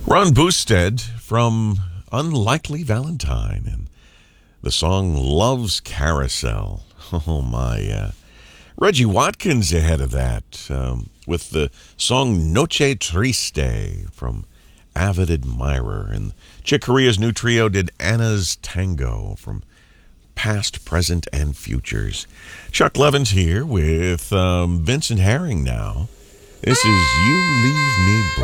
Ron Boosted from Unlikely Valentine and the song Love's Carousel. Oh, my. Reggie Watkins ahead of that with the song Noche Triste from Avid Admirer. And Chick Corea's new trio did Anna's Tango from Past, Present, and Futures. Chuck Levin's here with Vincent Herring now. This is You Leave Me